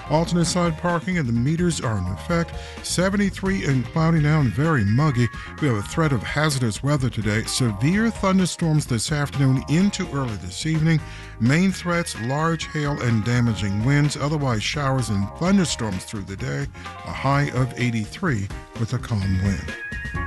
Alternate side parking and the meters are in effect. 73 and cloudy now and very muggy. We have a threat of hazardous weather today. Severe thunderstorms this afternoon into early this evening. Main threats, large hail and damaging winds. Otherwise, showers and thunderstorms through the day. A high of 83 with a calm wind.